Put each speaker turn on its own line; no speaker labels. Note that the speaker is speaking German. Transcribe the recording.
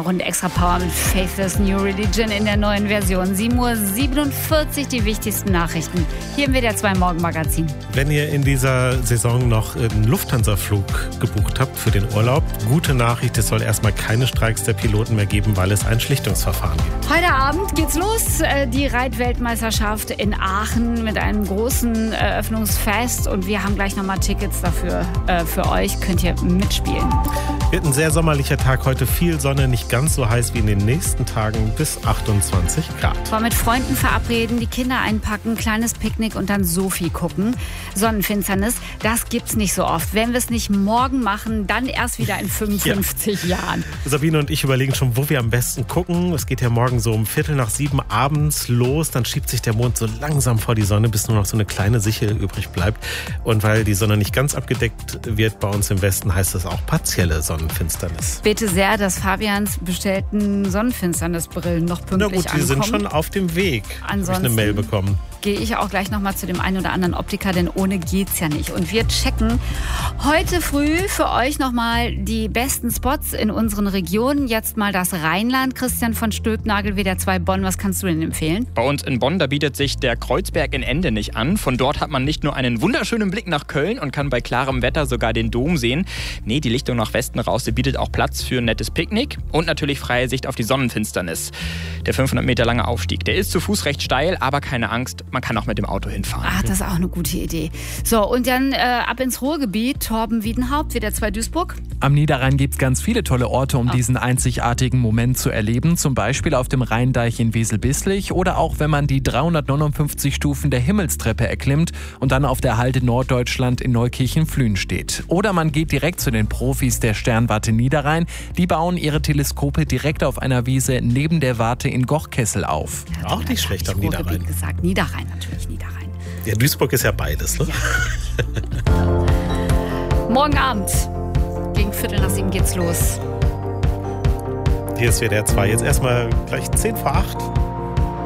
Runde extra Power mit Faithless New Religion in der neuen Version. 7:47 Uhr die wichtigsten Nachrichten. Hier im WDR 2 Morgenmagazin.
Wenn ihr in dieser Saison noch einen Lufthansa-Flug gebucht habt für den Urlaub, gute Nachricht, es soll erstmal keine Streiks der Piloten mehr geben, weil es ein Schlichtungsverfahren gibt.
Heute Abend geht's los. Die Reitweltmeisterschaft in Aachen mit einem großen Eröffnungsfest. Und wir haben gleich nochmal Tickets dafür für euch. Könnt ihr mitspielen.
Wird ein sehr sommerlicher Tag. Heute viel Sonne, nicht ganz so heiß wie in den nächsten Tagen, bis 28 Grad.
War mit Freunden verabreden, die Kinder einpacken, kleines Picknick und dann Sophie gucken. Sonnenfinsternis, das gibt's nicht so oft. Wenn wir es nicht morgen machen, dann erst wieder in 55 Jahren.
Sabine und ich überlegen schon, wo wir am besten gucken. Es geht ja morgen so um 6:15 abends los. Dann schiebt sich der Mond so langsam vor die Sonne, bis nur noch so eine kleine Sichel übrig bleibt. Und weil die Sonne nicht ganz abgedeckt wird bei uns im Westen, heißt es auch partielle Sonnenfinsternis.
Bete sehr, dass Fabians bestellten Sonnenfinsternisbrillen noch pünktlich ankommen.
Na gut, die sind schon auf dem Weg.
Ansonsten
habe ich eine Mail bekommen.
Gehe ich auch gleich nochmal zu dem einen oder anderen Optiker, denn ohne geht's ja nicht. Und wir checken heute früh für euch nochmal die besten Spots in unseren Regionen. Jetzt mal das Rheinland. Christian von Stülpnagel, WDR 2 Bonn, was kannst du denn empfehlen?
Bei uns in Bonn, da bietet sich der Kreuzberg in Ende nicht an. Von dort hat man nicht nur einen wunderschönen Blick nach Köln und kann bei klarem Wetter sogar den Dom sehen. Nee, die Lichtung nach Westen raus, die bietet auch Platz für ein nettes Picknick und natürlich freie Sicht auf die Sonnenfinsternis. Der 500 Meter lange Aufstieg, der ist zu Fuß recht steil, aber keine Angst, man kann auch mit dem Auto hinfahren.
Ach, das ist auch eine gute Idee. So, und dann ab ins Ruhrgebiet. Torben Wiedenhaupt, WDR 2 Duisburg.
Am Niederrhein gibt es ganz viele tolle Orte, um diesen einzigartigen Moment zu erleben. Zum Beispiel auf dem Rheindeich in Wesel-Bisslich oder auch, wenn man die 359 Stufen der Himmelstreppe erklimmt und dann auf der Halde Norddeutschland in Neukirchen-Flühen steht. Oder man geht direkt zu den Profis der Sternwarte Niederrhein. Die bauen ihre Teleskope direkt auf einer Wiese neben der Warte in Gochkessel auf.
Ja,
auch nicht schlecht am Niederrhein.
Gesagt. Niederrhein natürlich, Niederrhein.
Ja, Duisburg ist ja beides, ne?
Ja. Morgen Abend gegen 6:15 geht's los.
Hier ist WDR 2. Jetzt erstmal gleich 7:50.